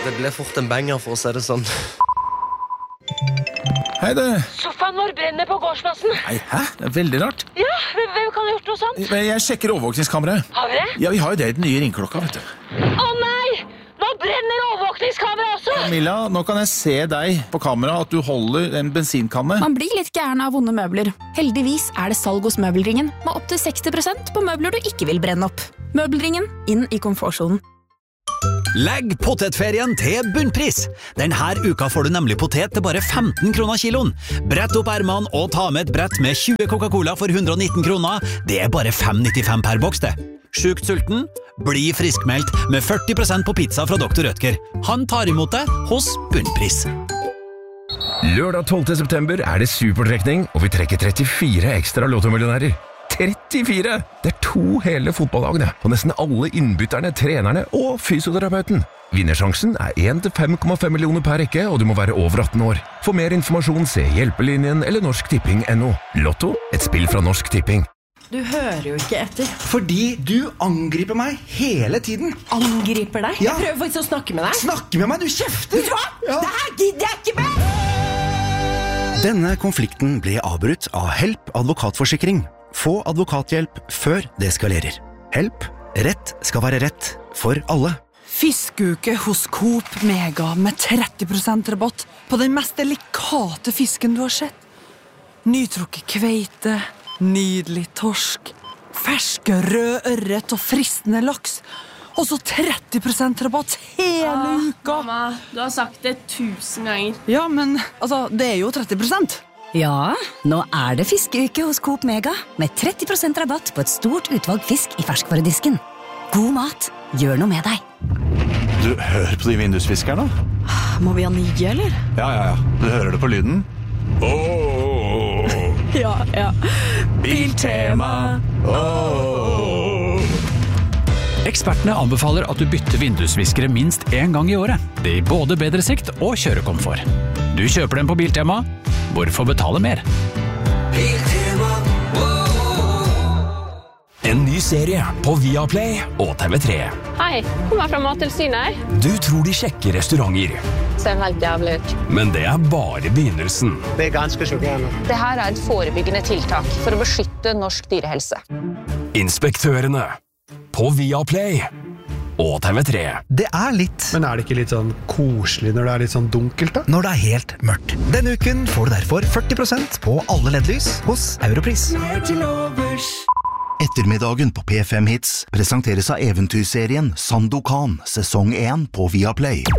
Det ble fort en banger, for å si det sånn. Hei du. Sofaen vår brenner på gårdsplassen. Nei, hæ? Det er veldig rart. Ja, hvem kan ha gjort noe sånt? Jeg sjekker overvåkningskameraet. Har vi det? Ja, vi har jo det i den nye ringklokka, vet du. Å nei! Nå brenner overvåkningskamera også! Milla, nå kan jeg se deg på kamera at du holder en bensinkanne. Man blir litt gæren av vonde møbler. Heldigvis er det salg hos Møbelringen, med opp til 60% på møbler du ikke vil brenne opp. Møbelringen, inn i komfortsonen. Legg potetferien til bunnpris. Denne uka får du nemlig potet til bare 15 kroner kiloen. Brett opp ermene og ta med et brett med 20 Coca-Cola for 119 kroner. Det er bare 5,95 per boks det. Sjukt sulten? Bli friskmeldt med 40% på pizza fra Dr. Rødtger. Han tar imot deg hos bunnpris. Lørdag 12. september er det supertrekning, og vi trekker 34 ekstra lottomillionærer. 34! Det er 2 hele fotballagene, og nesten alle innbytterne, trenerne og fysioterapeuten. Vinnersjansen er 1-5,5 millioner per rekke, og du må være over 18 år. For mer informasjon se Hjelpelinjen eller norsktipping.no. Lotto, et spill fra Norsk Tipping. Du hører jo ikke etter. Fordi du angriper meg hele tiden. Angriper deg? Ja. Jeg prøver faktisk å snakke med deg. Snakke med meg, du kjefter! Vet du hva? Ja. Det her gidder jeg ikke med! Denne konflikten ble avbrutt av Help advokatforsikring. Få advokathjelp før det eskalerer. Help. Rett skal være rett for alle. Fiskeuke hos Coop Mega med 30% rabatt på den mest delikate fisken du har sett. Nytrukket kveite, nydelig torsk, ferske rød ørret og fristende laks. Og så 30% rabatt hele uka. Mamma, du har sagt det 1000 ganger. Ja, men altså, det er jo 30%. Ja, nå er det fiskeuke hos Coop Mega med 30% rabatt på et stort utvalg fisk i ferskvaredisken. God mat, gjør noe med deg. Du, hør på de vindusfiskerne. Må vi ha 9, eller? Ja. Du hører det på lyden. Ja. Biltema. Ekspertene anbefaler at du bytter vindusviskere minst 1 gang i året. Det gir både bedre sikt og kjørekomfort. Du kjøper den på Biltema. Hvorfor betale mer? Biltema. En ny serie på Viaplay og TV3. Hei, kommer fra Mattilsynet her. Du tror de sjekker restauranter, Ser helt jævlig ut. men det er bare begynnelsen. Det er ganske sjokkerende. Det her er et forebyggende tiltak for å beskytte norsk dyrehelse. Inspektørene på Viaplay og TV3. Det er litt. Men er det ikke litt sånn koselig når det er litt sånn dunkelt da? Når det er helt mørkt. Denne uken får du derfor 40% på alle LED-lys hos Europris. Ettermiddagen på P5 Hits presenteres av eventyrserien Sandokan, sesong 1 på Viaplay.